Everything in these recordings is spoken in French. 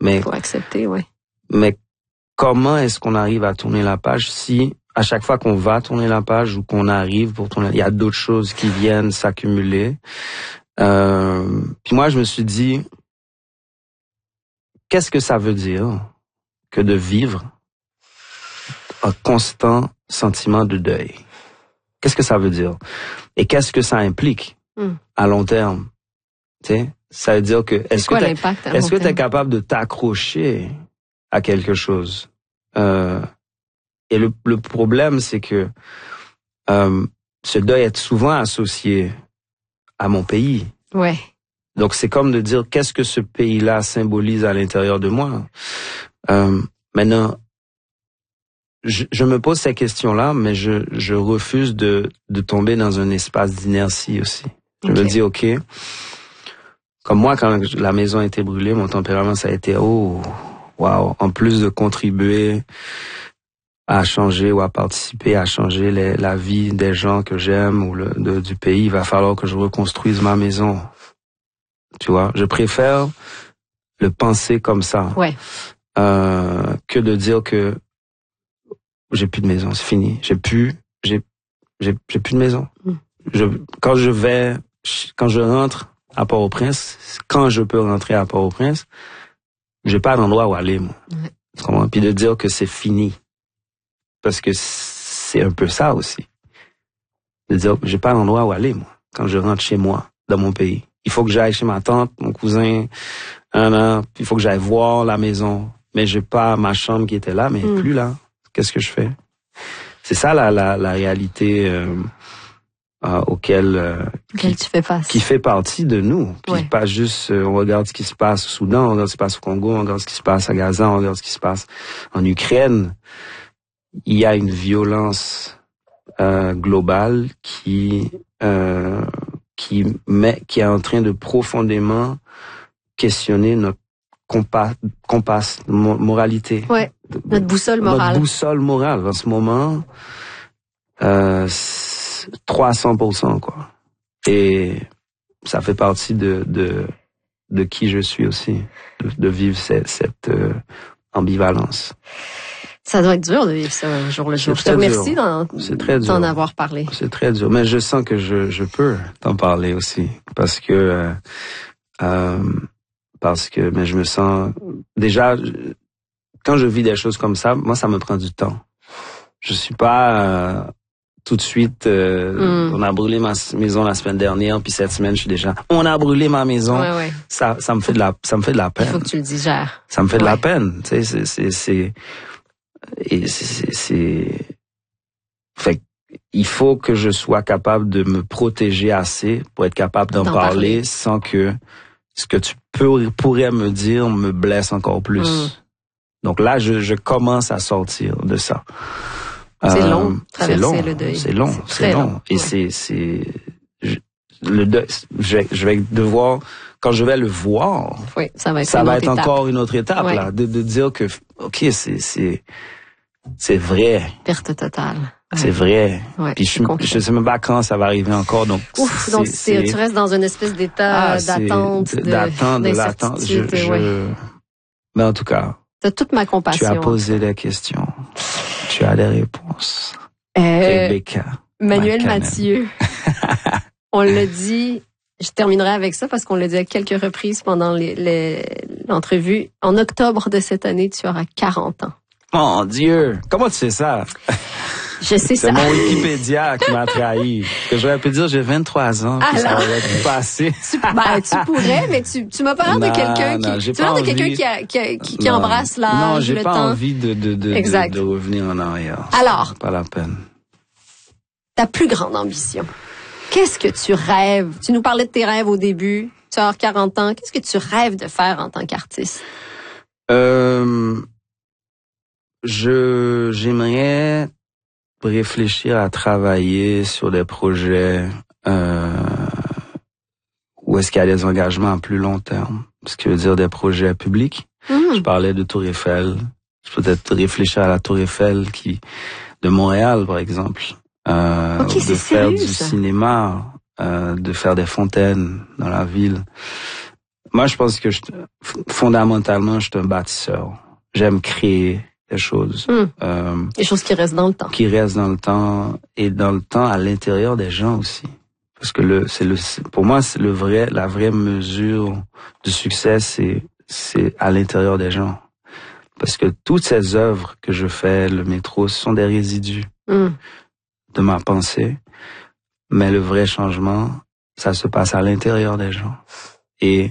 Faut accepter, ouais. Mais comment est-ce qu'on arrive à tourner la page si à chaque fois qu'on va tourner la page ou qu'on arrive pour tourner, il y a d'autres choses qui viennent s'accumuler. Puis moi, je me suis dit, qu'est-ce que ça veut dire que de vivre un constant sentiment de deuil? Qu'est-ce que ça veut dire? Et qu'est-ce que ça implique à long terme? Tu sais, ça veut dire que est-ce que tu es capable de t'accrocher à quelque chose? Et le problème, c'est que ce deuil est souvent associé à mon pays. Ouais. Donc, c'est comme de dire, qu'est-ce que ce pays-là symbolise à l'intérieur de moi? Maintenant, je me pose ces questions-là, mais je refuse de tomber dans un espace d'inertie aussi. Je me dis, OK, comme moi, quand la maison a été brûlée, mon tempérament, ça a été, wow, en plus de contribuer à changer ou à participer à changer la vie des gens que j'aime ou du pays, il va falloir que je reconstruise ma maison. Tu vois, je préfère le penser comme ça. Ouais. Que de dire que j'ai plus de maison, c'est fini. J'ai plus de maison. Quand je rentre à Port-au-Prince, quand je peux rentrer à Port-au-Prince, j'ai pas d'endroit où aller, moi. Ouais. Puis de dire que c'est fini. Parce que c'est un peu ça aussi. De dire que j'ai pas d'endroit où aller, moi, quand je rentre chez moi, dans mon pays. Il faut que j'aille chez ma tante, mon cousin, il faut que j'aille voir la maison. Mais j'ai pas ma chambre qui était là, mais elle est plus là. Qu'est-ce que je fais? C'est ça la réalité auquel tu fais face. Qui fait partie de nous. Puis pas juste on regarde ce qui se passe au Soudan, on regarde ce qui se passe au Congo, on regarde ce qui se passe à Gaza, on regarde ce qui se passe en Ukraine. Il y a une violence globale qui est en train de profondément questionner notre moralité. Ouais, notre boussole morale. Notre boussole morale, en ce moment, 300%, quoi. Et ça fait partie de qui je suis aussi, de vivre cette ambivalence. Ça doit être dur de vivre ça un jour le jour. Je te remercie d'en avoir parlé. C'est très dur, mais je sens que je peux t'en parler aussi, parce que mais je me sens déjà quand je vis des choses comme ça, moi ça me prend du temps. Je suis pas tout de suite on a brûlé ma maison la semaine dernière, puis cette semaine je suis déjà on a brûlé ma maison. Ouais. Ça me fait de la peine. Il faut que tu le digères. Ça me fait de la peine, tu sais, fait il faut que je sois capable de me protéger assez pour être capable d'en parler sans que ce que tu pourrais me dire me blesse encore plus. Donc là, je commence à sortir de ça. C'est long, traverser le deuil. C'est long. Et le deuil, je vais devoir, quand je vais le voir, ça va être encore une autre étape, là, de dire que, OK, c'est vrai. Perte totale. C'est vrai. Ouais, puis je sais même pas quand ça va arriver encore. Donc, tu restes dans une espèce d'état d'attente, d'incertitude. Mais en tout cas, t'as toute ma compassion. Tu as posé des questions. Tu as des réponses. Rebecca. Manuel Mathieu. On l'a dit, je terminerai avec ça parce qu'on l'a dit à quelques reprises pendant l'entrevue. En octobre de cette année, tu auras 40 ans. Mon Dieu! Comment tu sais ça? Je sais ça. C'est mon Wikipédia qui m'a trahi. Que j'aurais pu dire j'ai 23 ans. Puis ça aurait pu passer. Tu pourrais, mais tu m'as pas l'air de quelqu'un qui embrasse l'âge, non, j'ai le pas temps. Envie de revenir en arrière. Alors. C'est pas la peine. Ta plus grande ambition. Qu'est-ce que tu rêves? Tu nous parlais de tes rêves au début. Tu as 40 ans. Qu'est-ce que tu rêves de faire en tant qu'artiste? J'aimerais réfléchir à travailler sur des projets où est-ce qu'il y a des engagements à plus long terme. Ce qui veut dire des projets publics. Je parlais de Tour Eiffel. Je peux peut-être réfléchir à la Tour Eiffel de Montréal, par exemple. De faire du cinéma, de faire des fontaines dans la ville. Moi, je pense que fondamentalement, je suis un bâtisseur. J'aime créer des choses. Des choses qui restent dans le temps. Qui restent dans le temps et dans le temps à l'intérieur des gens aussi. Parce que pour moi, c'est la vraie mesure du succès, c'est à l'intérieur des gens. Parce que toutes ces œuvres que je fais, le métro, ce sont des résidus de ma pensée. Mais le vrai changement, ça se passe à l'intérieur des gens. Et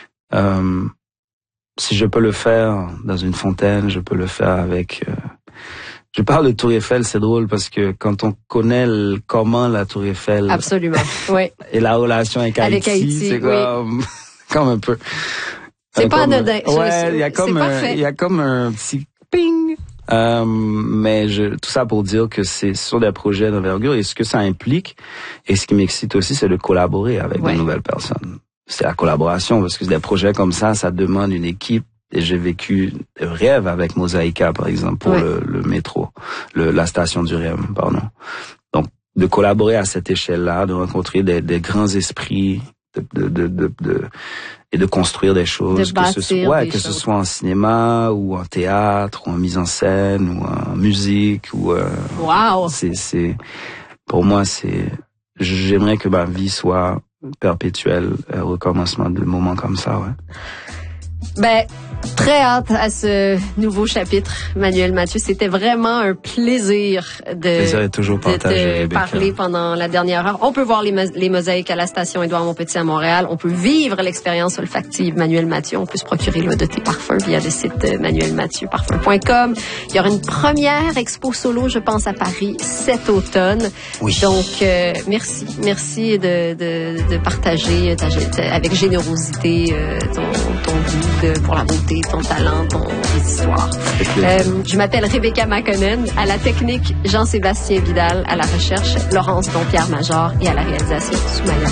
si je peux le faire dans une fontaine, je peux le faire avec... Je parle de Tour Eiffel, c'est drôle parce que quand on connaît comment la Tour Eiffel... Absolument, oui. Et la relation avec Haïti, c'est comme, comme un peu... C'est pas anodin. Ouais, il y a comme un petit ping. Mais tout ça pour dire que ce sont des projets d'envergure et ce que ça implique et ce qui m'excite aussi, c'est de collaborer avec de nouvelles personnes. C'est la collaboration parce que des projets comme ça demande une équipe. Et j'ai vécu des rêves avec Mosaïka, par exemple, pour le métro, la station du REM, pardon. Donc, de collaborer à cette échelle-là, de rencontrer des grands esprits, et de construire des choses, que ce soit en cinéma ou en théâtre ou en mise en scène ou en musique ou wow. Pour moi j'aimerais que ma vie soit perpétuelle, recommencement de moments comme ça, Ben, très hâte à ce nouveau chapitre, Manuel Mathieu. C'était vraiment un plaisir de parler pendant la dernière heure. On peut voir les mosaïques à la station Édouard Montpetit à Montréal. On peut vivre l'expérience olfactive Manuel Mathieu. On peut se procurer de tes parfums via le site manuelmathieuparfum.com. Il y aura une première expo solo, je pense, à Paris cet automne. Oui. Donc, merci. Merci de partager avec générosité ton goût pour la beauté, ton talent, ton histoire. Je m'appelle Rebecca Makonnen, à la technique Jean-Sébastien Vidal, à la recherche Laurence Dompierre Major et à la réalisation Soumaya.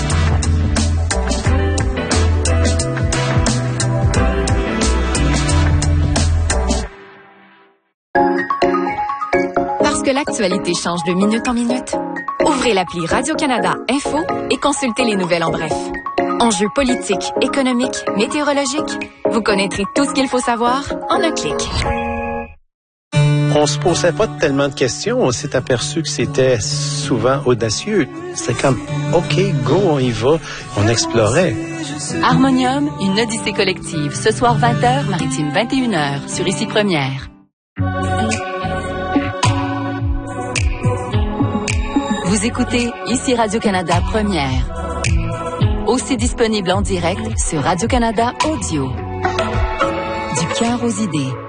Parce que l'actualité change de minute en minute, ouvrez l'appli Radio-Canada Info et consultez les nouvelles en bref. Enjeux politiques, économiques, météorologiques, vous connaîtrez tout ce qu'il faut savoir en un clic. On se posait pas tellement de questions, on s'est aperçu que c'était souvent audacieux. C'est comme, OK, go, on y va, on explorait. Harmonium, une odyssée collective, ce soir 20h, Maritime 21h, sur Ici Première. Vous écoutez Ici Radio-Canada Première. Aussi disponible en direct sur Radio-Canada Audio. Du cœur aux idées.